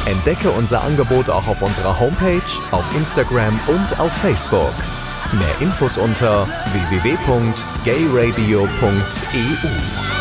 Entdecke unser Angebot auch auf unserer Homepage, auf Instagram und auf Facebook. Mehr Infos unter www.gayradio.eu.